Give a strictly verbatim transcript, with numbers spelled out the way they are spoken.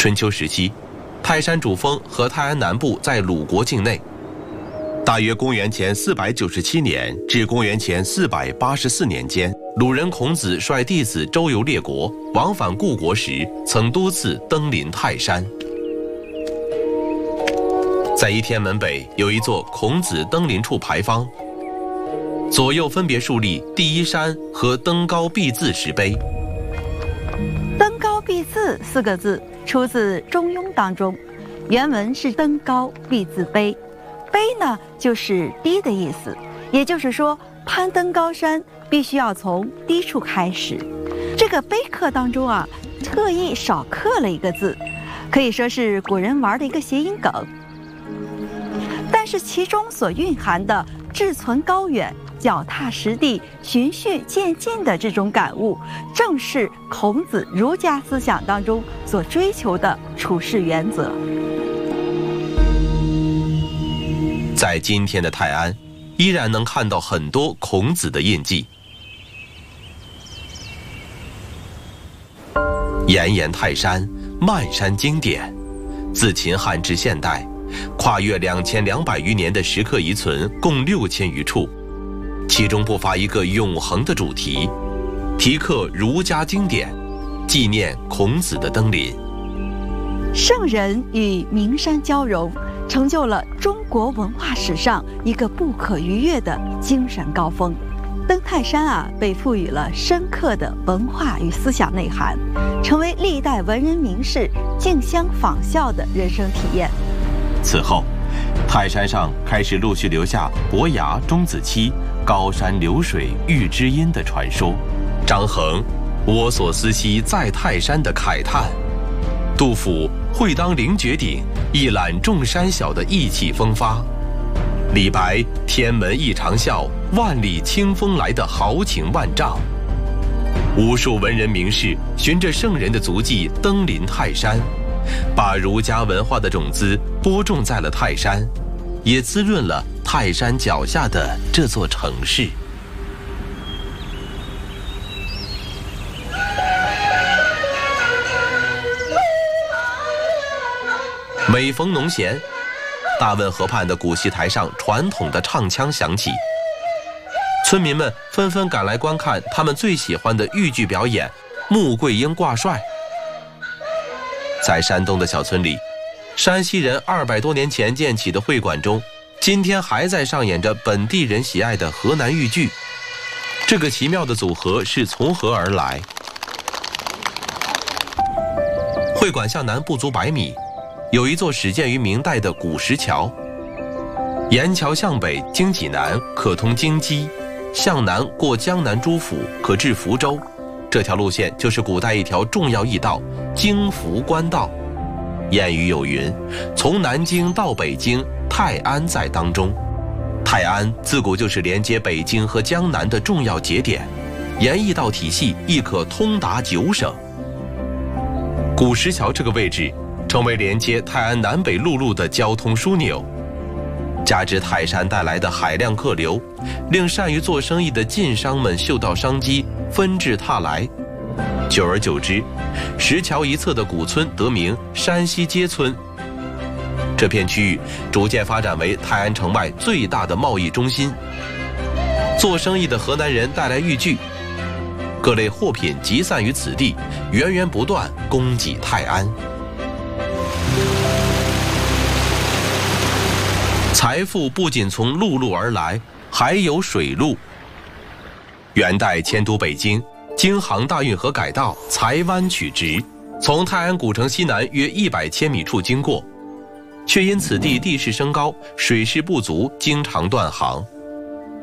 春秋时期，泰山主峰和泰安南部在鲁国境内。大约公元前四百九十七年至公元前四百八十四年间，鲁人孔子率弟子周游列国，往返故国时，曾多次登临泰山。在一天门北有一座孔子登临处牌坊，左右分别竖立第一山和登高必自石碑。 登高必自四个字出自《中庸》当中，原文是登高必自卑。卑呢，就是低的意思，也就是说，攀登高山必须要从低处开始。这个碑刻当中啊，特意少刻了一个字，可以说是古人玩的一个谐音梗。但是其中所蕴含的志存高远、脚踏实地、循序渐进的这种感悟，正是孔子儒家思想当中所追求的处世原则。 在今天的泰安，依然能看到很多孔子的印记。炎炎泰山，漫山经典，自秦汉至现代，跨越两千两百余年的石刻遗存共六千余处，其中不乏一个永恒的主题，题刻儒家经典，纪念孔子的登临。 圣人与名山交融，成就了中国文化史上一个不可逾越的精神高峰。登泰山啊，被赋予了深刻的文化与思想内涵，成为历代文人名士竞相仿效的人生体验。 此后，泰山上开始陆续留下伯牙、钟子期、高山流水遇知音的传说，张衡我所思兮在泰山的慨叹，杜甫会当凌绝顶，一览众山小的意气风发，李白天门一长啸，万里清风来的豪情万丈。无数文人名士循着圣人的足迹登临泰山，把儒家文化的种子播种在了泰山，也滋润了泰山脚下的这座城市。每逢农闲，大汶河畔的古戏台上传统的唱腔响起，村民们纷纷赶来观看他们最喜欢的豫剧表演《穆桂英挂帅》。在山东的小村里，山西人二百多年前建起的会馆中，今天还在上演着本地人喜爱的河南豫剧。这个奇妙的组合是从何而来？会馆向南不足百米，有一座始建于明代的古石桥，沿桥向北经济南，可通京畿，向南过江南诸府，可至福州。这条路线就是古代一条重要驿道——京福官道。谚语有云：“从南京到北京，泰安在当中。”泰安自古就是连接北京和江南的重要节点，沿驿道体系亦可通达九省。古石桥这个位置成为连接泰安南北陆路的交通枢纽，加之泰山带来的海量客流，令善于做生意的晋商们嗅到商机，纷至沓来。久而久之，石桥一侧的古村得名山西街村。这片区域逐渐发展为泰安城外最大的贸易中心。做生意的河南人带来豫剧，各类货品集散于此地，源源不断供给泰安。财富不仅从陆路而来，还有水路。元代迁都北京，京杭大运河改道，财湾取直，从泰安古城西南约一百千米处经过，却因此地地势升高，水势不足，经常断航。